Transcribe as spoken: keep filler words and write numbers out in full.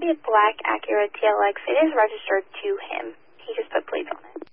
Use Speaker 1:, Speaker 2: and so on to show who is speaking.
Speaker 1: be a black Acura T L X. It is registered to him. He just put plates on it.